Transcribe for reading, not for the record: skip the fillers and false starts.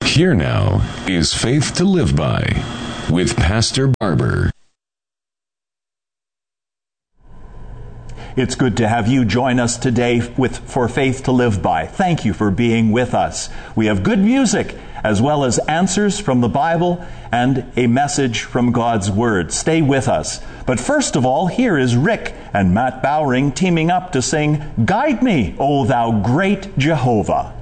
Here now is Faith to Live By with Pastor Barber. It's good to have you join us today for Faith to Live By. Thank you for being with us. We have good music as well as answers from the Bible and a message from God's Word. Stay with us. But first of all, here is Rick and Matt Bowring teaming up to sing, "Guide Me, O Thou Great Jehovah."